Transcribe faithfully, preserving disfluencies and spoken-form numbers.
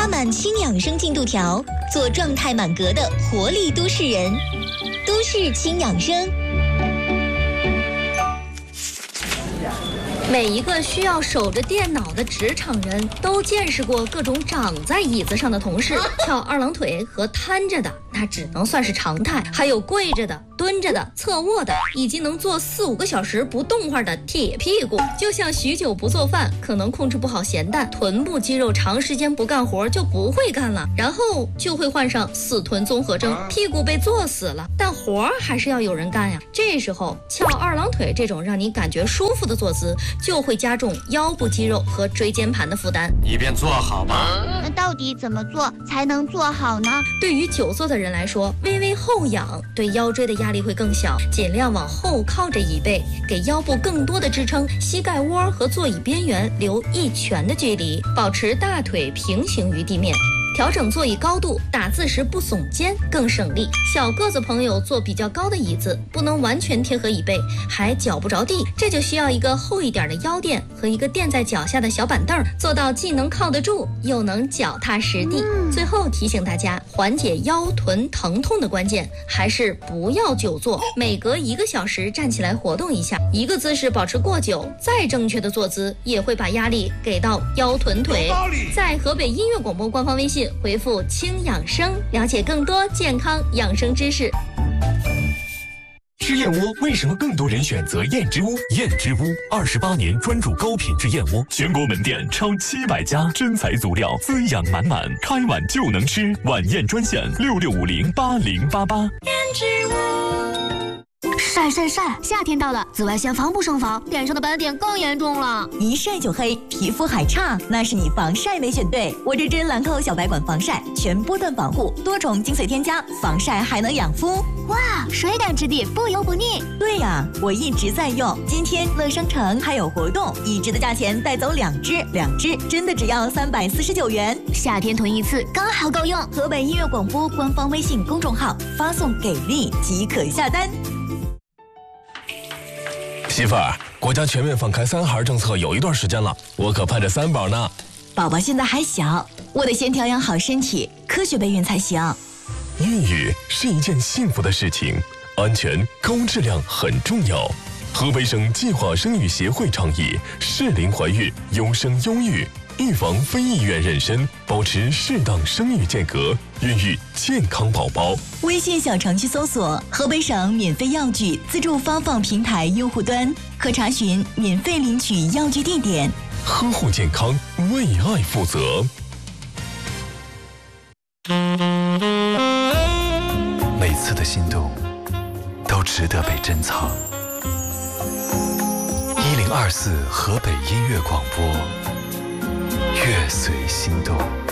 插满新养生进度条，做状态满格的活力都市人。都市轻养生。 每一个需要守着电脑的职场人都见识过各种长在椅子上的同事，翘二郎腿和瘫着的那只能算是常态，还有跪着的、蹲着的、侧卧的，以及能坐四五个小时不动话的铁屁股。就像许久不做饭，可能控制不好咸淡，臀部肌肉长时间不干活就不会干了，然后就会患上死臀综合征，屁股被坐死了，但活还是要有人干呀。这时候翘二郎腿这种让你感觉舒服的坐姿，就会加重腰部肌肉和椎间盘的负担。 一边坐好吧。 那到底怎么做才能做好呢？ 对于久坐的人来说，微微后仰对腰椎的压力会更小，尽量往后靠着椅背，给腰部更多的支撑，膝盖窝和座椅边缘留一拳的距离，保持大腿平行于地面。调整座椅高度，打字时不耸肩更省力。小个子朋友坐比较高的椅子，不能完全贴合椅背，还脚不着地，这就需要一个厚一点的腰垫和一个垫在脚下的小板凳，做到既能靠得住，又能脚踏实地。嗯、最后提醒大家，缓解腰臀疼痛的关键还是不要久坐，每隔一个小时站起来活动一下。一个姿势保持过久，再正确的坐姿也会把压力给到腰臀腿。在河北音乐广播官方微信回复轻养生，了解更多健康养生知识。 吃燕窝为什么更多人选择燕之屋？燕之屋二十八年专注高品质燕窝，全国门店超七百家，真材足料，滋养满满，开碗就能吃。晚宴专线六六五零八零八八。 燕之屋。 晒晒晒！夏天到了，紫外线防不胜防，脸上的斑点更严重了。 一晒就黑，皮肤还差，那是你防晒没选对。我这支兰蔻小白管防晒，全波段防护，多种精粹添加，防晒还能养肤。 哇，水感质地，不油不腻。 对呀，我一直在用。今天乐商城还有活动，一支的价钱带走两支，两支真的只要三百四十九元。 夏天囤一次刚好够用。 河北音乐广播官方微信公众号发送给力即可下单。 媳妇儿，国家全面放开三孩政策有一段时间了，我可盼着三宝呢。 宝宝现在还小，我得先调养好身体，科学备孕才行。 孕育是一件幸福的事情，安全高质量很重要。河北省计划生育协会倡议适龄怀孕，优生优育，预防非意愿妊娠，保持适当生育间隔，孕育健康宝宝。 微信小程序搜索河北省免费药具自助发放平台用户端，可查询免费领取药具地点。 呵护健康，为爱负责。 每次的心动都值得被珍藏。一零二四河北音乐广播，乐随心动。